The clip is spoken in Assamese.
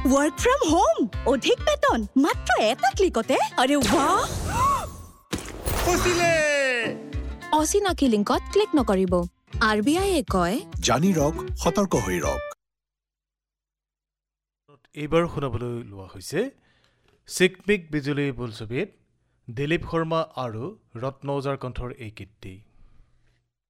वर्क फ्रॉम होम অধিক বেতন মাত্ৰ এটা ক্লিকতে আৰে বাহ ফচিলে অচিনাকি লিংকত ক্লিক নকৰিব আৰবিআই কয় জানি ৰক সতৰ্ক হৈ ৰক এইবাৰ শুনাবলৈ লোৱা হৈছে চিকমিক বিজুলী বোলছবিত দিলীপ শৰ্মা আৰু ৰত্নজাৰ কণ্ঠৰ এই গীতটি